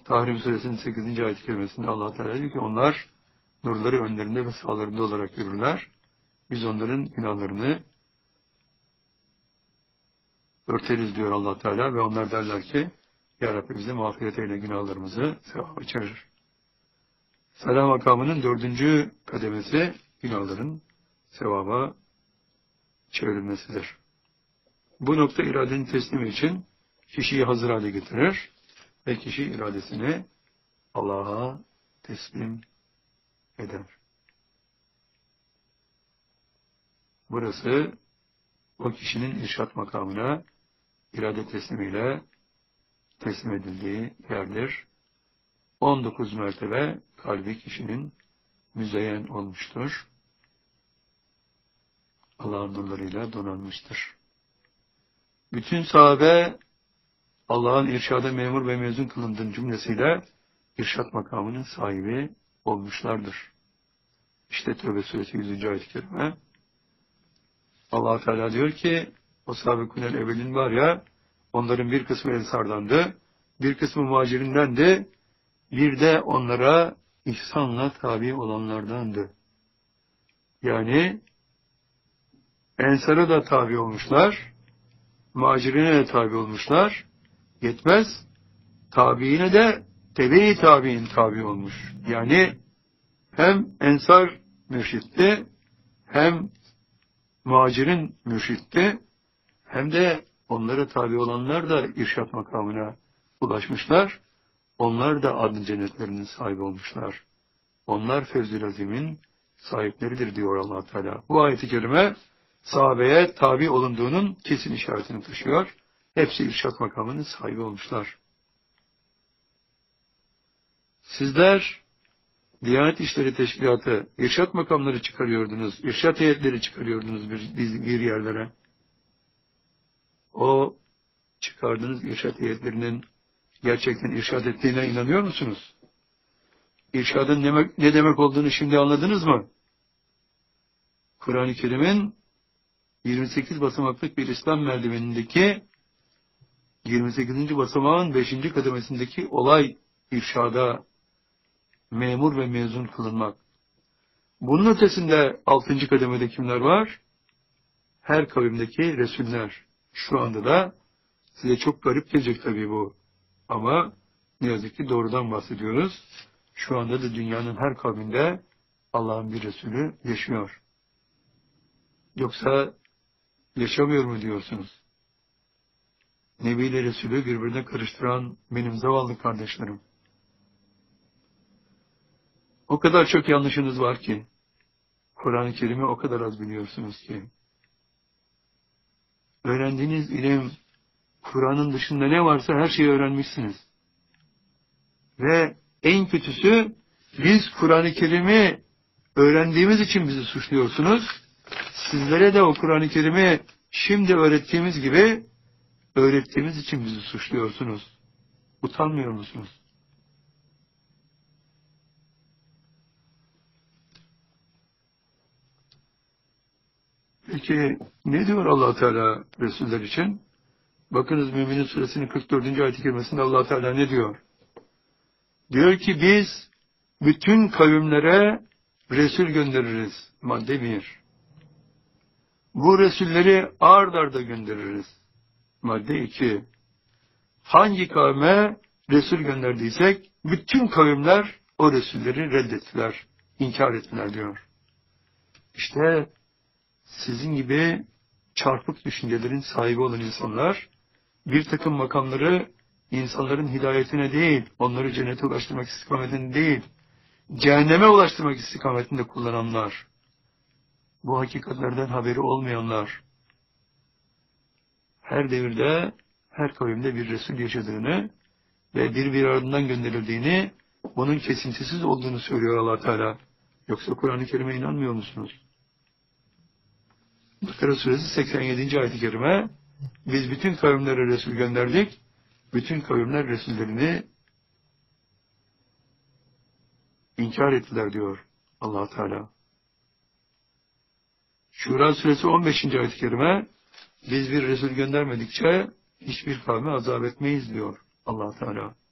Tahrim Suresinin 8. ayet-i kerimesinde Allah Teala diyor ki onlar nurları önlerinde ve sağlarında olarak yürürler. Biz onların günahlarını örteriz diyor Allah Teala ve onlar derler ki Ya Rabbi bize mağfiret eyle günahlarımızı sevaba çevirir. Salam makamının 4. kademesi günahların sevaba çevrilmesidir. Bu nokta iradenin teslimi için kişiyi hazır hale getirir ve kişi iradesini Allah'a teslim eder. Burası o kişinin irşat makamına irade teslimiyle teslim edildiği yerdir. 19 mertebe kalbi kişinin müzeyyen olmuştur. Allah'ın nurlarıyla donanmıştır. Bütün sahabe Allah'ın irşada memur ve mezun kılındığın cümlesiyle irşat makamının sahibi olmuşlardır. İşte Tevbe suresi 100. ayet-i kerime. Allah Teala diyor ki o sahabe-i evvelin var ya onların bir kısmı ensardandı, bir kısmı muhacirindendi, bir de onlara ihsanla tabi olanlardandı. Yani ensara da tabi olmuşlar, muhacirine de tabi olmuşlar, yetmez, tabiine de tebe-i tabiin tabi olmuş. Yani hem ensar mürşitti, hem muhacirin mürşitti, hem de onlara tabi olanlar da irşat makamına ulaşmışlar. Onlar da adın cennetlerinin sahibi olmuşlar. Onlar Fevzi Azim'in sahipleridir diyor Allah Teala. Bu ayet-i kerime sahabeye tabi olunduğunun kesin işaretini taşıyor. Hepsi irşat makamının sahibi olmuşlar. Sizler Diyanet İşleri Teşkilatı irşat makamları çıkarıyordunuz, irşat heyetleri çıkarıyordunuz bir yerlere. O çıkardığınız irşat heyetlerinin gerçekten irşat ettiğine inanıyor musunuz? İrşadın ne demek olduğunu şimdi anladınız mı? Kur'an-ı Kerim'in 28 basamaklık bir İslam merdivenindeki 28. basamağın 5. kademesindeki olay irşada memur ve mezun kılınmak. Bunun ötesinde 6. kademede kimler var? Her kavimdeki Resuller. Şu anda da size çok garip gelecek tabii bu. Ama ne yazık ki doğrudan bahsediyoruz. Şu anda da dünyanın her kavminde Allah'ın bir Resulü yaşıyor. Yoksa yaşamıyor mu diyorsunuz? Nebi ile Resulü birbirine karıştıran benim zavallı kardeşlerim. O kadar çok yanlışınız var ki, Kur'an-ı Kerim'i o kadar az biliyorsunuz ki. Öğrendiğiniz ilim, Kur'an'ın dışında ne varsa her şeyi öğrenmişsiniz. Ve en kötüsü, biz Kur'an-ı Kerim'i öğrendiğimiz için bizi suçluyorsunuz. Sizlere de o Kur'an-ı Kerim'i şimdi öğrettiğimiz gibi, öğrettiğimiz için bizi suçluyorsunuz. Utanmıyor musunuz? Peki ne diyor Allah Teala Resuller için? Bakınız Müminin Suresinin 44. ayet-i kerimesinde Allah Teala ne diyor? Diyor ki biz bütün kavimlere Resul göndeririz. Madde 1. Bu Resulleri ard arda göndeririz. Madde 2. Hangi kavme Resul gönderdiysek bütün kavimler o Resulleri reddettiler, inkar ettiler diyor. İşte sizin gibi çarpık düşüncelerin sahibi olan insanlar, bir takım makamları insanların hidayetine değil, onları cennete ulaştırmak istikametinde değil, cehenneme ulaştırmak istikametinde kullananlar, bu hakikatlerden haberi olmayanlar, her devirde, her kavimde bir Resul yaşadığını ve bir ardından gönderildiğini, bunun kesintisiz olduğunu söylüyor Allah Teala. Yoksa Kur'an-ı Kerim'e inanmıyor musunuz? Bakara Suresi 87. ayet-i kerime, biz bütün kavimlere Resul gönderdik, bütün kavimler Resullerini inkar ettiler diyor Allah Teala. Şura Suresi 15. ayet-i kerime, biz bir Resul göndermedikçe hiçbir kavme azap etmeyiz diyor Allah Teala.